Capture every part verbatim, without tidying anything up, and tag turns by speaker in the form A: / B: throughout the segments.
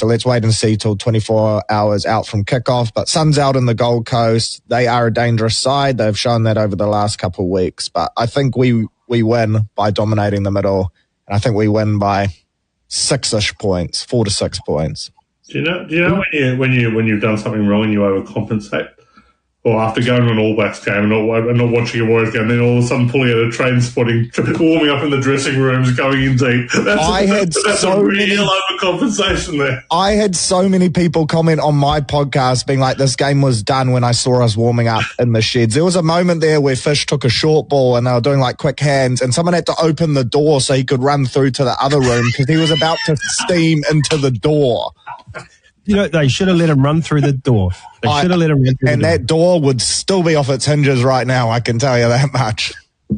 A: so let's wait and see till twenty-four hours out from kickoff. But Suns out in the Gold Coast. They are a dangerous side. They've shown that over the last couple of weeks. But I think we, we win by dominating the middle. And I think we win by six-ish points, four to six points.
B: Do you know, do you know when, you, when, you, when you've done something wrong and you overcompensate? Or after going to an All Blacks game and not, and not watching a Warriors game, then all of a sudden pulling out a train spotting, warming up in the dressing rooms, going in deep. That's,
A: I had
B: that's
A: so
B: a real
A: many,
B: overcompensation there.
A: I had so many people comment on my podcast being like, this game was done when I saw us warming up in the sheds. There was a moment there where Fish took a short ball and they were doing like quick hands and someone had to open the door so he could run through to the other room because he was about to steam into the door.
C: You know, they should have let him run through the door. They should have let him run through
A: and
C: the door.
A: And that door would still be off its hinges right now, I can tell you that much.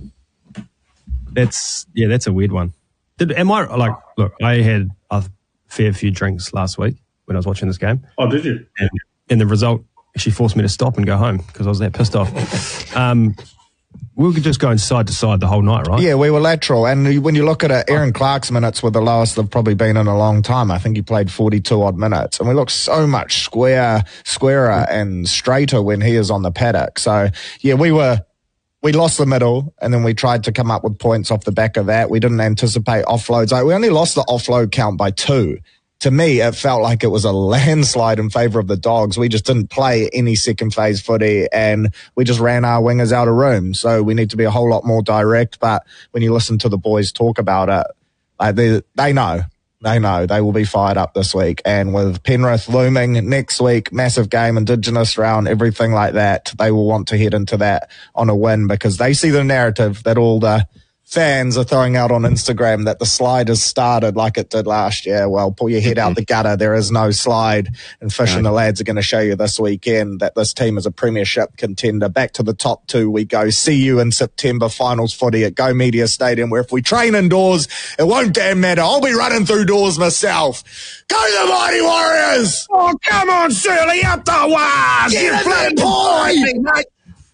C: That's, yeah, that's a weird one. Did, am I, like, look, I had a fair few drinks last week when I was watching this game.
B: Oh, did you?
C: And, and the result actually forced me to stop and go home because I was that pissed off. Um, we were just going side to side the whole night, right?
A: Yeah, we were lateral. And when you look at it, Aaron Clark's minutes were the lowest they've probably been in a long time. I think he played forty-two odd minutes. And we look so much square, squarer and straighter when he is on the paddock. So, yeah, we were, we lost the middle and then we tried to come up with points off the back of that. We didn't anticipate offloads. Like, we only lost the offload count by two. To me, it felt like it was a landslide in favour of the Dogs. We just didn't play any second phase footy and we just ran our wingers out of room. So we need to be a whole lot more direct. But when you listen to the boys talk about it, like they, they know. They know. They will be fired up this week. And with Penrith looming next week, massive game, Indigenous round, everything like that, they will want to head into that on a win because they see the narrative that all the fans are throwing out on Instagram that the slide has started like it did last year. Well, pull your head out the gutter. There is no slide. And Fish no. and the lads are going to show you this weekend that this team is a premiership contender. Back to the top two we go. See you in September finals footy at Go Media Stadium, where if we train indoors, it won't damn matter. I'll be running through doors myself. Go the Mighty Warriors!
D: Oh, come on, Shirley, up the wires!
A: Get in there, boy!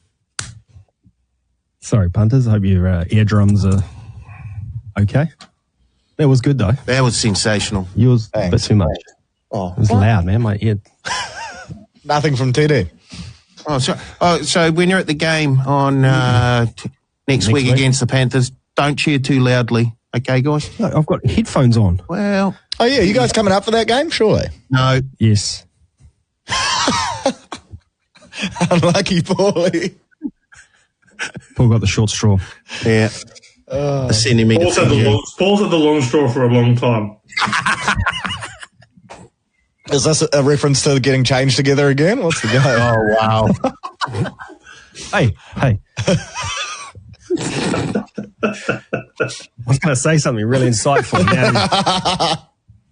C: Sorry, punters. I hope your uh, eardrums are okay. That was good, though.
D: That was sensational.
C: Yours
A: Thanks.
C: a bit too much.
A: Oh,
C: it was
A: what?
C: loud, man. My ear.
A: Nothing from T D.
D: Oh, so, oh, so when you're at the game on uh, t- next, next week, week against the Panthers, don't cheer too loudly. Okay, guys?
C: No, I've got headphones on.
D: Well.
A: Oh, yeah. You guys coming up for that game? Surely.
D: No.
C: Yes.
A: Unlucky Paulie.
C: Paul got the short straw.
D: Yeah.
A: Uh,
D: a centimetre.
B: Paul's had, the long, Paul's had the long straw for a long time.
A: Is this a reference to getting changed together again? What's the go?
D: Oh, wow.
C: hey, hey. I was going to say something really insightful. Now.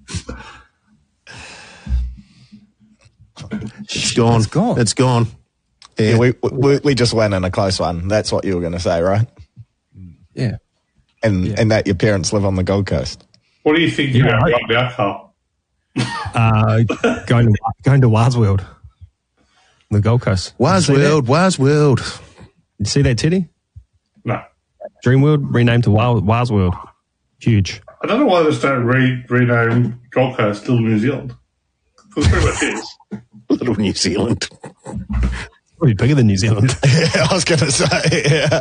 D: It's gone.
C: It's gone.
D: It's gone.
A: Yeah, we, we we just went in a close one. That's what you were going to say, right?
C: Yeah.
A: And
C: yeah.
A: and that your parents live on the Gold Coast.
B: What do you think
C: Yeah,
B: about
C: right.
B: rugby alcohol?
C: Uh, going to going to Warsworld, the Gold Coast.
D: Warsworld, Warsworld.
C: You see that, Teddy?
B: No.
C: Dreamworld renamed to Wa- Warsworld. Huge.
B: I don't know why they just don't re- rename Gold Coast Little New Zealand. Because pretty much is.
D: Little New Zealand.
C: Probably bigger than New Zealand.
A: Yeah, I was going to say, yeah.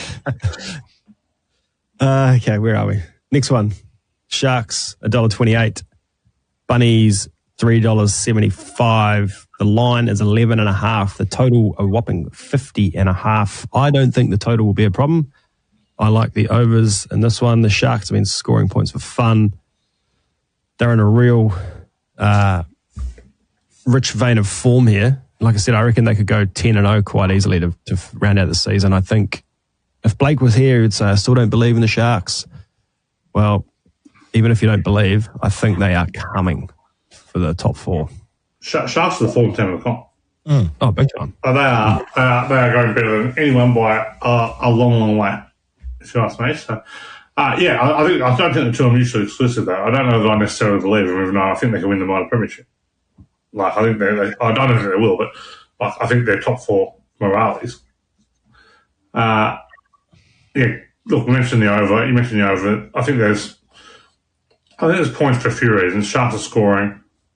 C: uh, okay, where are we? Next one. Sharks, one dollar twenty-eight. Bunnies, three dollars seventy-five. The line is eleven and a half. The total a whopping fifty and a half. I don't think the total will be a problem. I like the overs in this one. The Sharks have been scoring points for fun. They're in a real uh, rich vein of form here. Like I said, I reckon they could go ten and oh quite easily to, to round out the season. I think if Blake was here, he'd say, I still don't believe in the Sharks. Well, even if you don't believe, I think they are coming for the top four.
B: Sh- Sharks are the form team of the comp.
C: Mm. Oh, big time.
B: Oh, they are, they are. They are going better than anyone by a, a long, long way, if you ask me. So, uh, yeah, I, I think I don't think the two are mutually exclusive, though. I don't know that I necessarily believe them, even though I think they can win the minor premiership. Like, I think they, they I don't think they will, but like, I think they're top four morales. Uh, yeah, look, we mentioned the over. You mentioned the over. I think there's, I think there's points for a few reasons. Sharks are scoring.